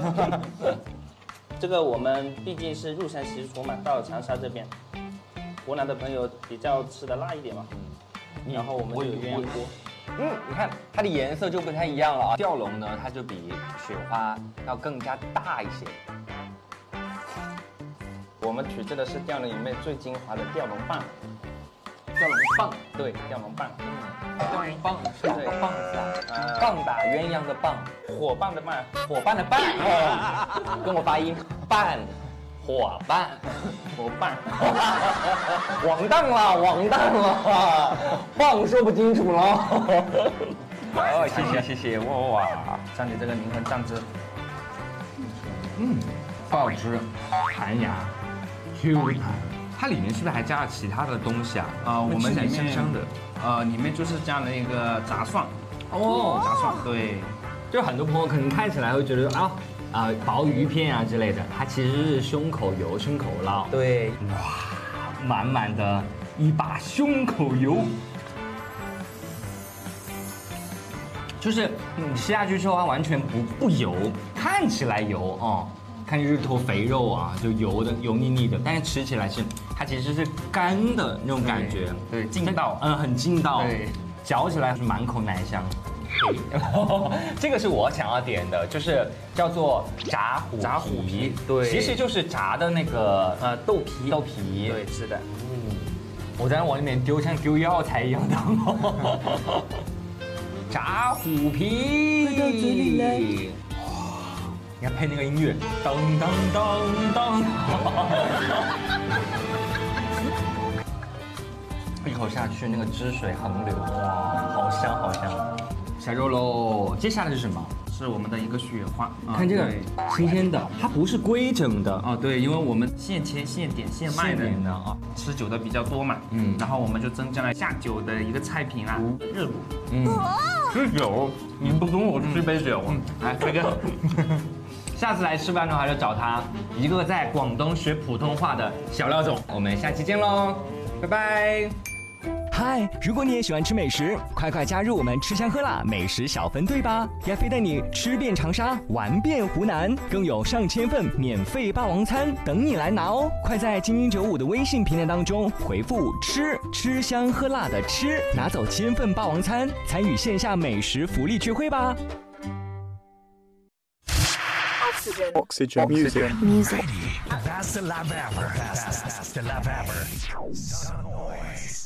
这个我们毕竟是入乡习俗嘛，到长沙这边，湖南的朋友比较吃的辣一点嘛。然后我们就有鸳鸯锅。 你看它的颜色就不太一样了啊。吊龙呢，它就比雪花要更加大一些。 我们取制的是吊龙里面最精华的吊龙棒。 吊龙棒， 对，吊龙棒。 吊龙棒是哪个棒子啊？棒打鸳鸯的棒， 火棒的棒， 伙伴的伴。跟我发音，伴，伙伴， 火棒。 完蛋了，完蛋了，棒说不清楚了。哦，谢谢，哇， 像你这个灵魂酱汁， 不好吃，弹牙，Q 弹。它里面是不是还加了其他的东西啊？ 我们里面香香的。 里面就是加了那个炸蒜。 哦， 炸蒜，对。 就很多朋友可能看起来会觉得薄鱼片啊之类的，它其实是胸口油、胸口捞。 对， 哇，满满的一把胸口油。就是你吃下去之后，它完全不油，看起来油哦，看就是头肥肉啊，就油的油腻腻的，但是吃起来是它其实是干的那种感觉， 对，劲道， 很劲道， 对， 嚼起来是满口奶香。 这个是我想要点的，就是叫做炸虎皮， 对， 其实就是炸的那个豆皮， 对，是的。 我在往里面丢像丢药材一样的。 炸虎皮， 快到嘴里来。你看配那个音乐，当当当当。一口下去，那个汁水横流，哇，好香好香。下肉喽，接下来是什么？ 是我们的一个雪花， 看这个新鲜的，它不是规整的哦，对，因为我们现切现点现卖的啊， 吃酒的比较多嘛，然后我们就增加了下酒的一个菜品啊，日卤， 吃酒，你不跟我吃杯酒， 来这个， 下次来吃饭的话就找他，一个在广东学普通话的小廖总，我们下期见喽，拜拜。 嗨，如果你也喜欢吃美食，快快加入我们吃香喝辣美食小分队吧！亚飞带你吃遍长沙，玩遍湖南，更有上千份免费霸王餐等你来拿哦！快在津津95的微信平台当中回复“吃香喝辣”的“吃”，拿走1000份霸王餐，参与线下美食福利聚会吧 ！Oxygen music. That's the love ever. That's the love ever. Sun Noise.